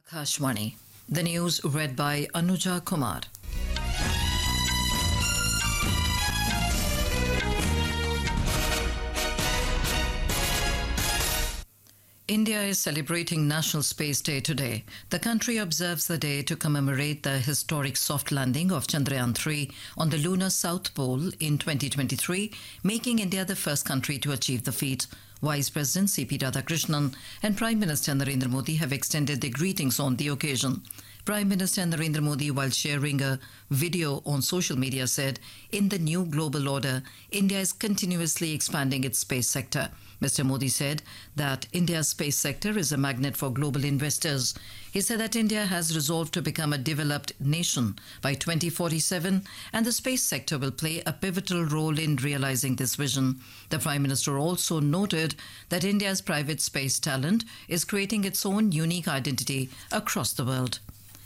Kashwani. The news read by Anuja Kumar. India is celebrating National Space Day today. The country observes the day to commemorate the historic soft landing of Chandrayaan-3 on the lunar South Pole in 2023, making India the first country to achieve the feat. Vice President C.P. Radhakrishnan and Prime Minister Narendra Modi have extended their greetings on the occasion. Prime Minister Narendra Modi, while sharing a video on social media, said, "In the new global order, India is continuously expanding its space sector." Mr. Modi said that India's space sector is a magnet for global investors. He said that India has resolved to become a developed nation by 2047, and the space sector will play a pivotal role in realizing this vision. The Prime Minister also noted that India's private space talent is creating its own unique identity across the world.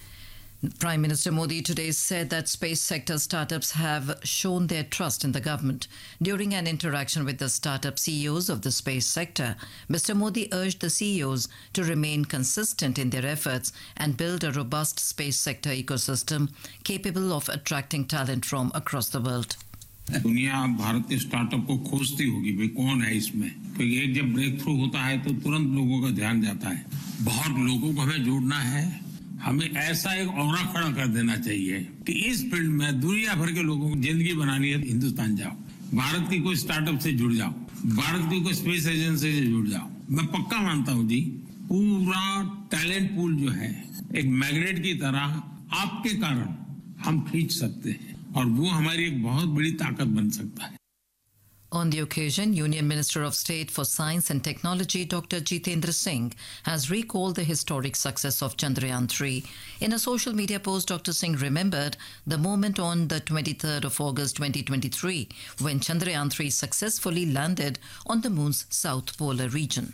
Prime Minister Modi today said that space sector startups have shown their trust in the government. During an interaction with the startup CEOs of the space sector, Mr. Modi urged the CEOs to remain consistent in their efforts and build a robust space sector ecosystem capable of attracting talent from across the world. दुनिया भारत के startup को खोजती होगी, भाई कौन है इसमें, तो एक जब ब्रेक थ्रू होता है तो तुरंत लोगों का ध्यान जाता है। बहुत लोगों को हमें जोड़ना है, हमें ऐसा एक ऑरा खड़ा कर देना चाहिए कि इस फील्ड में दुनिया भर के लोगों को जिंदगी बनानी है, हिंदुस्तान जाओ, भारत की कोई स्टार्टअप से जुड़ जाओ, भारत की कोई स्पेस एजेंसी से जुड़ जाओ। मैं पक्का मानता हूं जी, पूरा टैलेंट पूल जो है एक मैग्नेट की तरह आपके कारण हम खींच सकते हैं और वो हमारी एक बहुत बड़ी ताकत बन सकता है। On the occasion, Union Minister of State for Science and Technology Dr. Jitendra Singh has recalled the historic success of Chandrayaan-3. In a social media post, Dr. Singh remembered the moment on the 23rd of August 2023 when Chandrayaan-3 successfully landed on the moon's south polar region.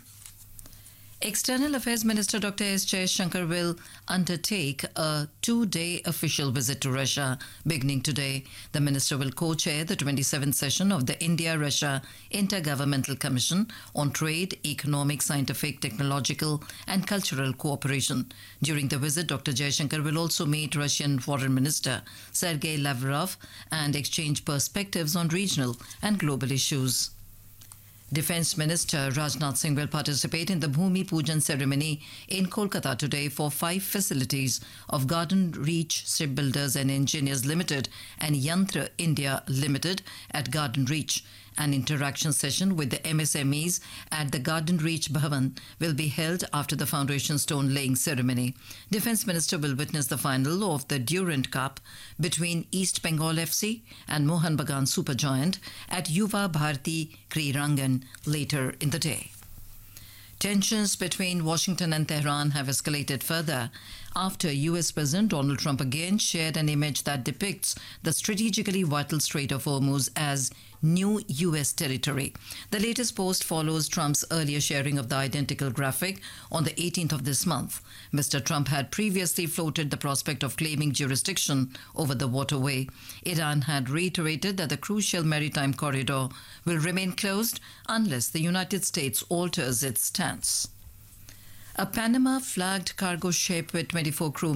External Affairs Minister Dr. S. Jaishankar will undertake a two-day official visit to Russia beginning today. The minister will co-chair the 27th session of the India-Russia Intergovernmental Commission on Trade, Economic, Scientific, Technological and Cultural Cooperation. During the visit, Dr. Jaishankar will also meet Russian Foreign Minister Sergei Lavrov and exchange perspectives on regional and global issues. Defence Minister Rajnath Singh will participate in the Bhumi Pujan ceremony in Kolkata today for 5 facilities of Garden Reach Shipbuilders and Engineers Limited and Yantra India Limited at Garden Reach. An interaction session with the MSMEs at the Garden Reach Bhavan will be held after the foundation stone laying ceremony. Defence Minister will witness the final of the Durand Cup between East Bengal FC and Mohan Bagan Supergiant at Yuva Bharati Krirangan later in the day. Tensions between Washington and Tehran have escalated further after US President Donald Trump again shared an image that depicts the strategically vital Strait of Hormuz as new US territory. The latest post follows Trump's earlier sharing of the identical graphic on the 18th of this month. Mr. Trump had previously floated the prospect of claiming jurisdiction over the waterway. Iran had reiterated that the crucial maritime corridor will remain closed unless the United States alters its stance. A Panama-flagged cargo ship with 24 crew